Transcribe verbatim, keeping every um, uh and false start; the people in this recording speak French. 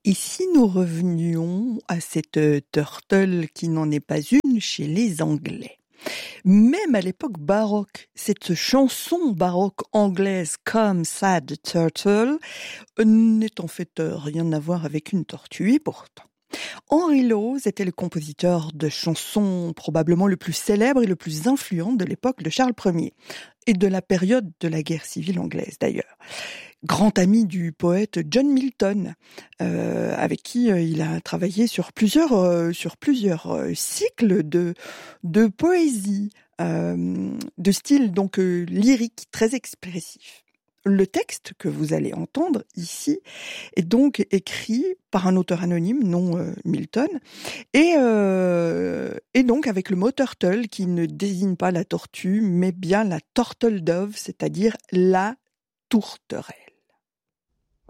Et si nous revenions à cette euh, turtle qui n'en est pas une chez les Anglais? Même à l'époque baroque, cette chanson baroque anglaise Come Sad Turtle euh, n'est en fait euh, rien à voir avec une tortue et pourtant. Henry Lowes était le compositeur de chansons probablement le plus célèbre et le plus influent de l'époque de Charles Ier et de la période de la guerre civile anglaise d'ailleurs. Grand ami du poète John Milton, euh, avec qui euh, il a travaillé sur plusieurs, euh, sur plusieurs euh, cycles de, de poésie, euh, de style donc euh, lyrique, très expressif. Le texte que vous allez entendre ici est donc écrit par un auteur anonyme, non euh, Milton, et, euh, et donc avec le mot turtle qui ne désigne pas la tortue, mais bien la turtle dove, c'est-à-dire la tourterelle.